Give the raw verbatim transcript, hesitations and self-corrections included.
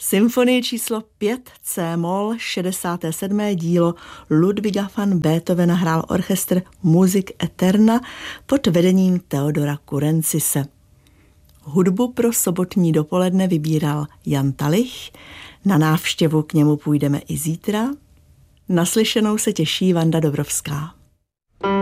Symfonie číslo pět C-moll, šedesátého sedmého dílo Ludwiga van Beethovena hrál orchestr Music Eterna pod vedením Theodora Kurencise. Hudbu pro sobotní dopoledne vybíral Jan Talich, na návštěvu k němu půjdeme i zítra. Naslyšenou se těší Vanda Dobrovská.